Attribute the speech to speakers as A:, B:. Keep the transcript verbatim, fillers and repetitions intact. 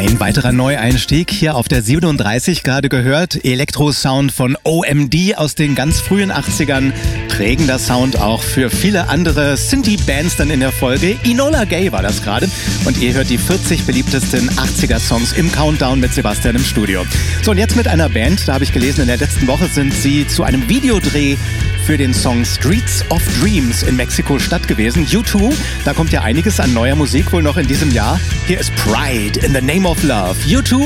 A: Ein weiterer Neueinstieg hier auf der siebenunddreißig, gerade gehört. Elektro-Sound von O M D aus den ganz frühen achtzigern. Prägender Sound auch für viele andere Synthie-Bands dann in der Folge. Enola Gay war das gerade. Und ihr hört die vierzig beliebtesten achtziger-Songs im Countdown mit Sebastian im Studio. So, und jetzt mit einer Band, da habe ich gelesen, in der letzten Woche sind sie zu einem Videodreh für den Song Streets of Dreams in Mexiko-Stadt gewesen. U zwei, da kommt ja einiges an neuer Musik wohl noch in diesem Jahr. Hier ist Pride in the Name of Love. U zwei